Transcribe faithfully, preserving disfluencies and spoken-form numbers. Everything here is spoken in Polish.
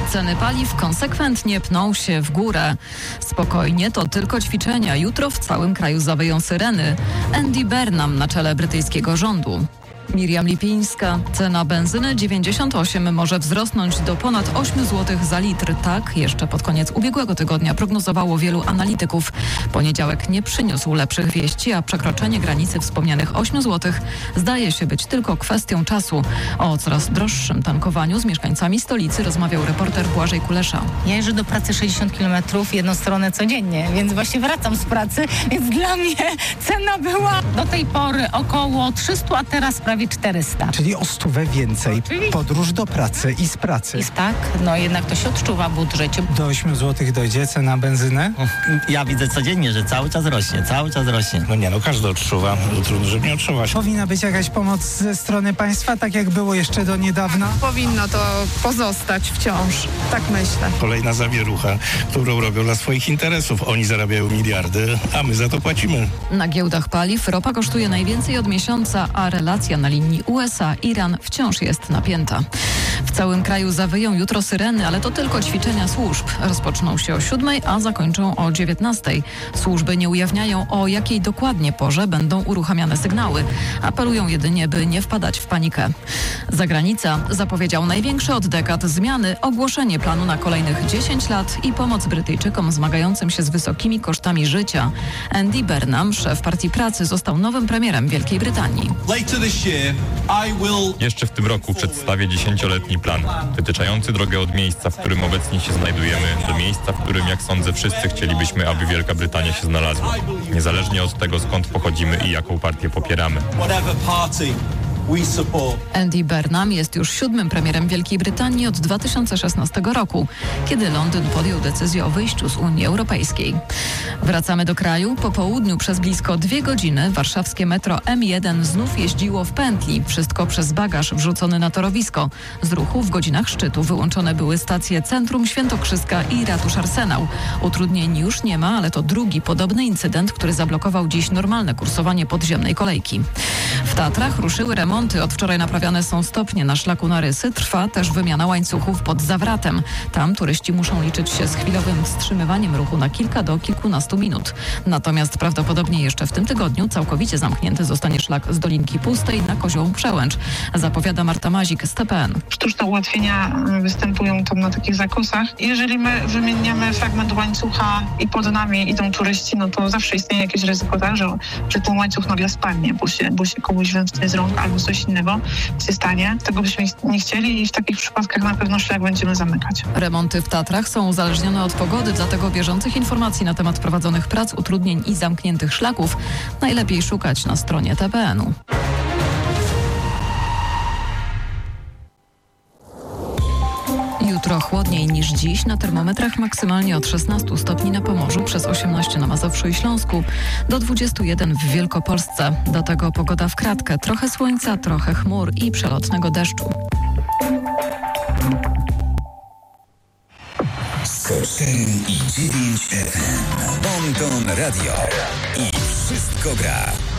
Ceny paliw konsekwentnie pną się w górę. Spokojnie, to tylko ćwiczenia. Jutro w całym kraju zawyją syreny. Andy Burnham na czele brytyjskiego rządu. Miriam Lipińska. Cena benzyny dziewięćdziesiąt osiem może wzrosnąć do ponad osiem złotych za litr. Tak jeszcze pod koniec ubiegłego tygodnia prognozowało wielu analityków. Poniedziałek nie przyniósł lepszych wieści, a przekroczenie granicy wspomnianych osiem złotych zdaje się być tylko kwestią czasu. O coraz droższym tankowaniu z mieszkańcami stolicy rozmawiał reporter Błażej Kulesza. Ja jeżdżę do pracy sześćdziesiąt kilometrów jedną stronę codziennie, więc właśnie wracam z pracy, więc dla mnie cena była do tej pory około trzysta, a teraz prawie czterysta. Czyli o stówę więcej. Oczywiście. Podróż do pracy i z pracy. I tak, no jednak to się odczuwa w budżecie. Do ośmiu złotych dojdzie cena benzynę? Ja widzę codziennie, że cały czas rośnie, cały czas rośnie. No nie, no każdy odczuwa. Trudno, żeby nie odczuwać. Powinna być jakaś pomoc ze strony państwa, tak jak było jeszcze do niedawna? Powinno to pozostać wciąż, tak myślę. Kolejna zawierucha, którą robią dla swoich interesów. Oni zarabiają miliardy, a my za to płacimy. Na giełdach paliw ropa kosztuje najwięcej od miesiąca, a relacja na linii U S A-Iran wciąż jest napięta. W całym kraju zawyją jutro syreny, ale to tylko ćwiczenia służb. Rozpoczną się o siódmej, a zakończą o dziewiętnastej. Służby nie ujawniają, o jakiej dokładnie porze będą uruchamiane sygnały. Apelują jedynie, by nie wpadać w panikę. Zagranica zapowiedział największe od dekad zmiany, ogłoszenie planu na kolejnych dziesięć lat i pomoc Brytyjczykom zmagającym się z wysokimi kosztami życia. Andy Burnham, szef Partii Pracy, został nowym premierem Wielkiej Brytanii. Jeszcze w tym roku przedstawię dziesięcioletni plan, wytyczający drogę od miejsca, w którym obecnie się znajdujemy, do miejsca, w którym, jak sądzę, wszyscy chcielibyśmy, aby Wielka Brytania się znalazła. Niezależnie od tego, skąd pochodzimy i jaką partię popieramy. Andy Burnham jest już siódmym premierem Wielkiej Brytanii od dwa tysiące szesnastego roku, kiedy Londyn podjął decyzję o wyjściu z Unii Europejskiej. Wracamy do kraju. Po południu przez blisko dwie godziny warszawskie metro M jeden znów jeździło w pętli. Wszystko przez bagaż wrzucony na torowisko. Z ruchu w godzinach szczytu wyłączone były stacje Centrum Świętokrzyska i Ratusz Arsenał. Utrudnień już nie ma, ale to drugi podobny incydent, który zablokował dziś normalne kursowanie podziemnej kolejki. W Tatrach ruszyły remonty. Od wczoraj naprawiane są stopnie na szlaku na Rysy. Trwa też wymiana łańcuchów pod Zawratem. Tam turyści muszą liczyć się z chwilowym wstrzymywaniem ruchu na kilka do kilkunastu minut. Natomiast prawdopodobnie jeszcze w tym tygodniu całkowicie zamknięty zostanie szlak z Dolinki Pustej na Kozioł Przełęcz. Zapowiada Marta Mazik z T P N. Sztuczne ułatwienia występują tam na takich zakosach. Jeżeli my wymieniamy fragment łańcucha i pod nami idą turyści, no to zawsze istnieje jakieś ryzyko, tak, że, że ten łańcuch nagle spadnie, bo się, bo się komuś wymknie z rąk albo coś innego się stanie. Tego byśmy nie chcieli i w takich przypadkach na pewno szlak będziemy zamykać. Remonty w Tatrach są uzależnione od pogody, dlatego bieżących informacji na temat prowadzonych prac, utrudnień i zamkniętych szlaków najlepiej szukać na stronie T P N u. Jutro chłodniej niż dziś, na termometrach maksymalnie od szesnastu stopni na Pomorzu, przez osiemnaście na Mazowszu i Śląsku, do dwudziestu jeden w Wielkopolsce. Do tego pogoda w kratkę, trochę słońca, trochę chmur i przelotnego deszczu. sto cztery i dziewięć F M. Bon Ton Radio. I wszystko gra.